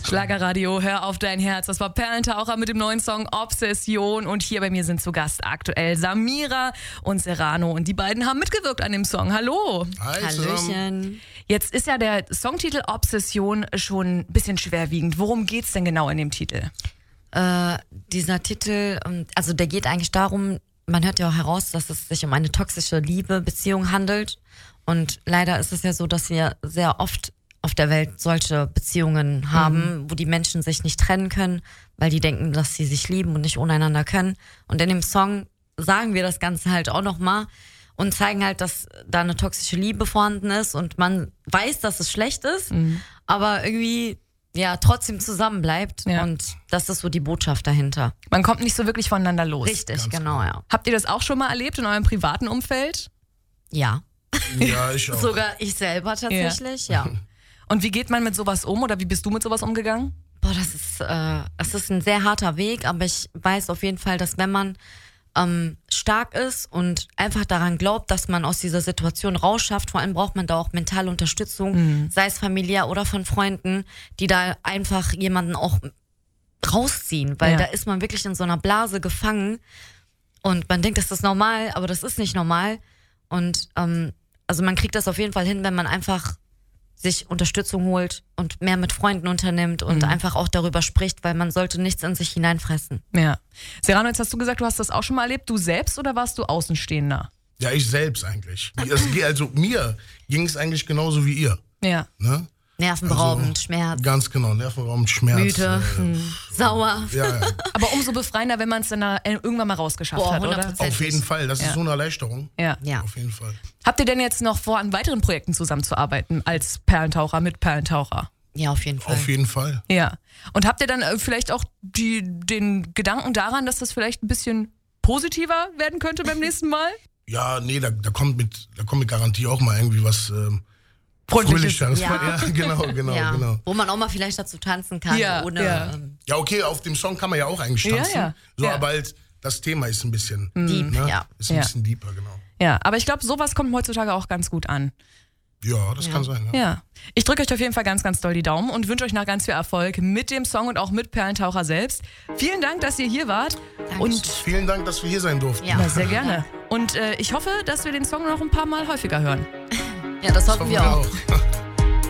Schlagerradio, hör auf dein Herz. Das war Perlentaucher mit dem neuen Song Obsession. Und hier bei mir sind zu Gast aktuell Samira und Serrano. Und die beiden haben mitgewirkt an dem Song. Hallo. Hi, Hallöchen. Jetzt ist ja der Songtitel Obsession schon ein bisschen schwerwiegend. Worum geht's denn genau in dem Titel? Dieser Titel, also der geht eigentlich darum, man hört ja auch heraus, dass es sich um eine toxische Beziehung handelt. Und leider ist es ja so, dass wir sehr oft auf der Welt solche Beziehungen haben, wo die Menschen sich nicht trennen können, weil die denken, dass sie sich lieben und nicht ohne einander können. Und in dem Song sagen wir das Ganze halt auch nochmal und zeigen halt, dass da eine toxische Liebe vorhanden ist und man weiß, dass es schlecht ist, aber irgendwie ja trotzdem zusammen bleibt. Ja. Und das ist so die Botschaft dahinter. Man kommt nicht so wirklich voneinander los. Richtig, genau, ja. Habt ihr das auch schon mal erlebt in eurem privaten Umfeld? Ja. Ja, ich auch. Sogar ich selber tatsächlich, ja. Und wie geht man mit sowas um oder wie bist du mit sowas umgegangen? Boah, das ist ein sehr harter Weg, aber ich weiß auf jeden Fall, dass wenn man stark ist und einfach daran glaubt, dass man aus dieser Situation rausschafft, vor allem braucht man da auch mentale Unterstützung, sei es familiär oder von Freunden, die da einfach jemanden auch rausziehen, weil da ist man wirklich in so einer Blase gefangen und man denkt, das ist normal, aber das ist nicht normal und also man kriegt das auf jeden Fall hin, wenn man einfach sich Unterstützung holt und mehr mit Freunden unternimmt und einfach auch darüber spricht, weil man sollte nichts in sich hineinfressen. Ja. Serrano, jetzt hast du gesagt, du hast das auch schon mal erlebt. Du selbst oder warst du Außenstehender? Ja, ich selbst eigentlich. Also mir ging es eigentlich genauso wie ihr. Ja. Ne? Nervenberaubend, Schmerz, Ganz genau, nervenberaubend, Schmerz. müde, sauer. Ja. Aber umso befreiender, wenn man es dann irgendwann mal rausgeschafft Boah, hat, oder? 100%. Auf jeden Fall, das ist so eine Erleichterung. Ja. Ja. Auf jeden Fall. Habt ihr denn jetzt noch vor, an weiteren Projekten zusammenzuarbeiten als Perlentaucher mit Perlentaucher? Ja, auf jeden Fall. Auf jeden Fall. Ja. Und habt ihr dann vielleicht auch den Gedanken daran, dass das vielleicht ein bisschen positiver werden könnte beim nächsten Mal? Ja, nee, da kommt mit Garantie auch mal irgendwie was Freundliches. Fröhliches. Ja. Ja, genau, ja. genau. Wo man auch mal vielleicht dazu tanzen kann, Ja, ohne. ja. Ja, okay, auf dem Song kann man ja auch eigentlich tanzen. Ja. So, Ja. aber halt, das Thema ist ein bisschen Deep, ne? ja. Ist ein Ja. bisschen deeper, genau. Ja, aber ich glaube, sowas kommt heutzutage auch ganz gut an. Ja, das kann sein. Ja. Ja. Ich drücke euch auf jeden Fall ganz, ganz doll die Daumen und wünsche euch noch ganz viel Erfolg mit dem Song und auch mit Perlentaucher selbst. Vielen Dank, dass ihr hier wart. Dankeschön. Und Vielen Dank, dass wir hier sein durften. Ja. na, sehr gerne. Und ich hoffe, dass wir den Song noch ein paar Mal häufiger hören. Ja, das hoffen wir auch.